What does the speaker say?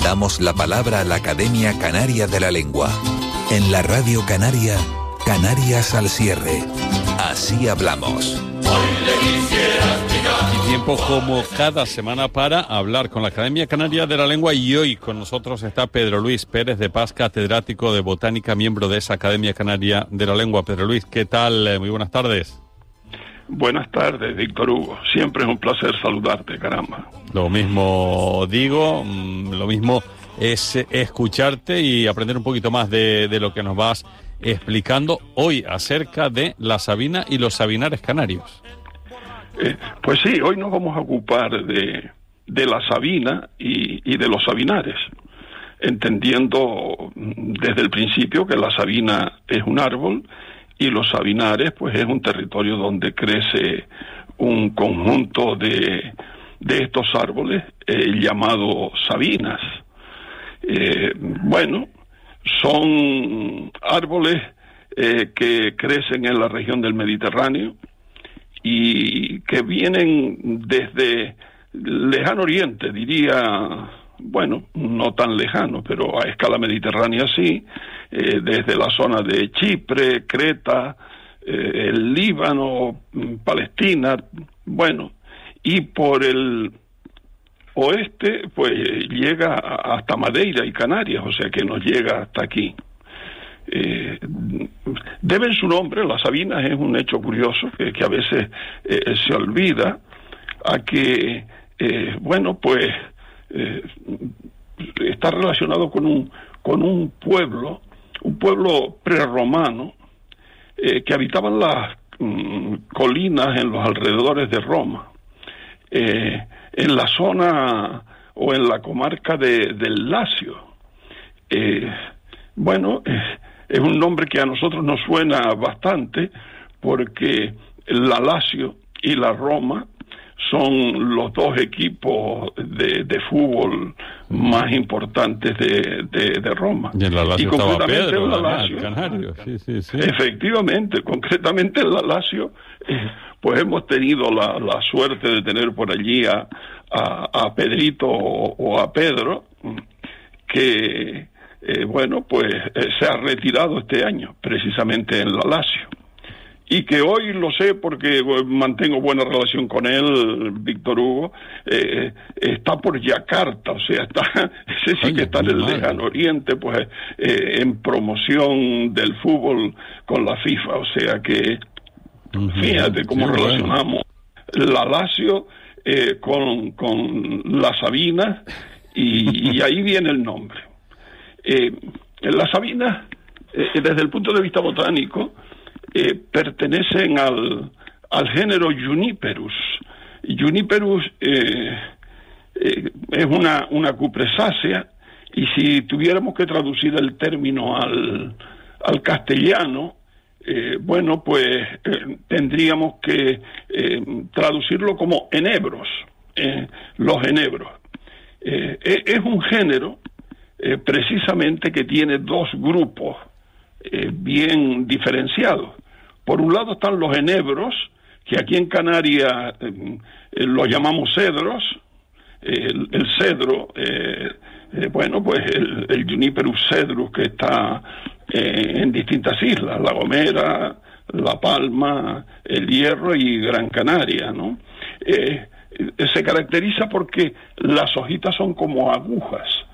Damos la palabra a la Academia Canaria de la Lengua. En la Radio Canaria, Canarias al cierre. Así hablamos. Y tiempo como cada semana para hablar con la Academia Canaria de la Lengua, y hoy con nosotros está Pedro Luis Pérez de Paz, catedrático de Botánica, miembro de esa Academia Canaria de la Lengua. Pedro Luis, ¿qué tal? Muy buenas tardes. Buenas tardes, Víctor Hugo. Siempre es un placer saludarte, caramba. Lo mismo digo, lo mismo es escucharte y aprender un poquito más de lo que nos vas explicando hoy acerca de la sabina y los sabinares canarios. Pues sí, hoy nos vamos a ocupar de la sabina y de los sabinares, entendiendo desde el principio que la sabina es un árbol y los sabinares pues es un territorio donde crece un conjunto de estos árboles llamados sabinas. Son árboles que crecen en la región del Mediterráneo y que vienen desde lejano oriente, diría, no tan lejano, pero a escala mediterránea sí, desde la zona de Chipre, Creta, el Líbano, Palestina, y por el oeste, pues llega hasta Madeira y Canarias, o sea que nos llega hasta aquí. Deben su nombre, las sabinas, es un hecho curioso que a veces se olvida, a que, está relacionado con un pueblo prerromano que habitaban las colinas en los alrededores de Roma, en la zona o en la comarca del Lacio. Es un nombre que a nosotros nos suena bastante porque la Lazio y la Roma son los dos equipos de fútbol más importantes de Roma. Y en la Lazio estaba Pedro, la Lazio, canario. Sí. Efectivamente, concretamente en la Lazio, pues hemos tenido la suerte de tener por allí a Pedrito o a Pedro, que se ha retirado este año, precisamente en la Lazio. Y que hoy lo sé porque mantengo buena relación con él, Víctor Hugo, está por Yakarta, o sea, ese sí que está en el lejano oriente, pues en promoción del fútbol con la FIFA, o sea que fíjate cómo relacionamos la Lazio con la Sabina, y ahí viene el nombre. Las sabinas, desde el punto de vista botánico, pertenecen al género Juniperus. Juniperus es una cupresácea, y si tuviéramos que traducir el término al castellano, tendríamos que traducirlo como enebros, los enebros. Es un género precisamente que tiene dos grupos bien diferenciados. Por un lado están los enebros, que aquí en Canarias los llamamos cedros. El cedro, el Juniperus cedrus, que está en distintas islas, La Gomera, La Palma, El Hierro y Gran Canaria, ¿no? Se caracteriza porque las hojitas son como agujas,